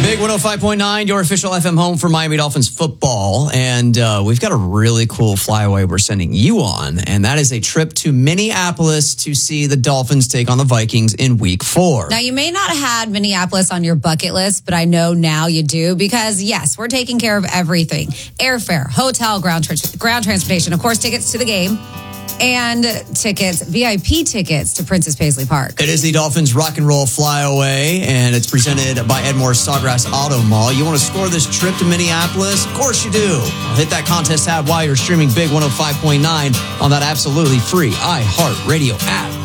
Big 105.9, your official FM home for Miami Dolphins football. And we've got a really cool flyaway we're sending you on. And that is a trip to Minneapolis to see the Dolphins take on the Vikings in week 4. Now, you may not have had Minneapolis on your bucket list, but I know now you do because, yes, we're taking care of everything. Airfare, hotel, ground transportation, of course, tickets to the game. And tickets, VIP tickets to Princess Paisley Park. It is the Dolphins Rock and Roll Flyaway, and it's presented by Edmore Sawgrass Auto Mall. You want to score this trip to Minneapolis? Of course you do. Hit that contest tab while you're streaming Big 105.9 on that absolutely free iHeartRadio app.